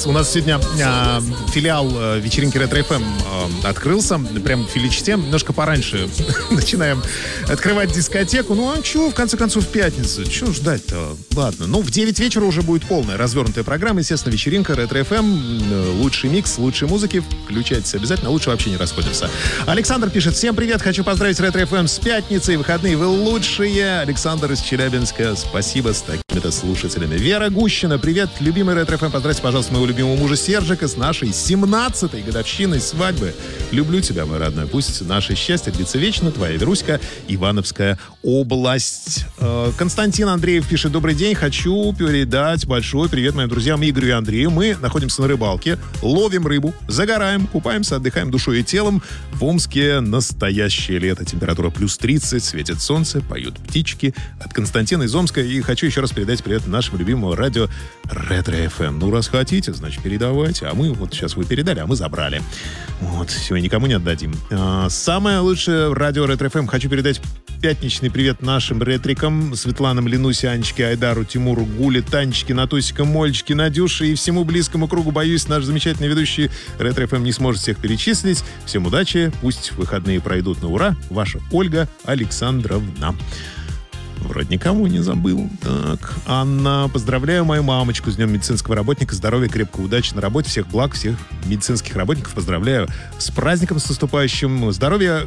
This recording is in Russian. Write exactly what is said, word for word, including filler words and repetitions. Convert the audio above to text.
нас, у нас сегодня э, филиал э, вечеринки Ретро эф эм э, открылся, прям в Филичте. Немножко пораньше начинаем открывать дискотеку. Ну, а чего, в конце концов, в пятницу? Чего ждать-то? Ладно. Ну, в девять вечера уже будет полная развернутая программа. Естественно, вечеринка Ретро эф эм. Лучший микс, лучшей музыки. Включайтесь обязательно. Лучше вообще не расходимся. Александр пишет: всем привет. Хочу поздравить Ретро эф эм с пятницей. Выходные вы лучшие. Александр из Челябинска. Спасибо с такими-то слушателями. Вера Гущина. Привет, любимый Ретро эф эм. Поздравьте, пожалуйста, моего любимого мужа Сержика с нашей семнадцатой годовщиной свадьбы. Люблю тебя, мой родной. Пусть наше счастье длится вечно. Твоя Веруська, Ивановская область. Константин Андреев пишет: добрый день. Хочу передать большой привет моим друзьям Игорю и Андрею. Мы находимся на рыбалке, ловим рыбу, загораем, купаемся, отдыхаем душой и телом. В Омске настоящее лето. Температура плюс тридцать, светит солнце, поют птички. От Константина из Омска. И хочу еще раз передать привет нашему любимому радио Ретро эф эм. Ну, раз хотите, значит, передавайте. А мы вот сейчас вы передали, а мы забрали. Вот, все, никому не отдадим. А, самое лучшее радио Ретро эф эм. Хочу передать пятничный привет нашим ретрикам: Светланам, Ленусе, Анечке, Айдару, Тимуру, Гуле, Танечке, Натусике, Мольчике, Надюше и всему близкому кругу. Боюсь, наш замечательный ведущий Ретро эф эм не сможет всех перечислить. Всем удачи, пусть выходные пройдут на ура. Ваша Ольга Александровна. Вроде никому не забыл. Так, Анна, поздравляю мою мамочку с Днем медицинского работника. Здоровья, крепкой удачи на работе. Всех благ, всех медицинских работников поздравляю с праздником, с наступающим. Здоровья,